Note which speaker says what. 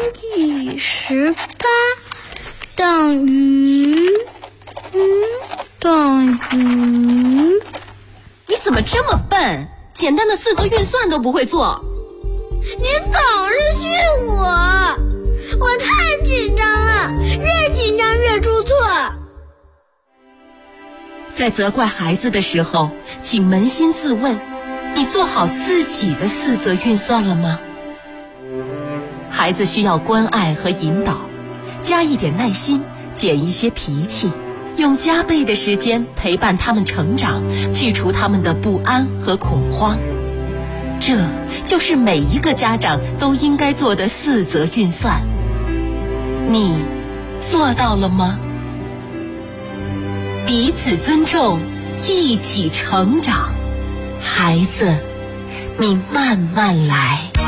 Speaker 1: 以18等于
Speaker 2: 你怎么这么笨？简单的四则运算都不会做。
Speaker 1: 您总是训我太紧张了，越紧张越出错。
Speaker 2: 在责怪孩子的时候，请扪心自问，你做好自己的四则运算了吗？孩子需要关爱和引导，加一点耐心，减一些脾气，用加倍的时间陪伴他们成长，去除他们的不安和恐慌。这就是每一个家长都应该做的四则运算。你做到了吗？彼此尊重，一起成长。孩子，你慢慢来。